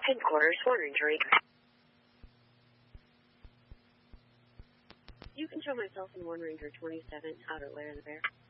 Headquarters, One Ranger Acre. You can show myself in One Ranger 27, Outer Lair of the Bear.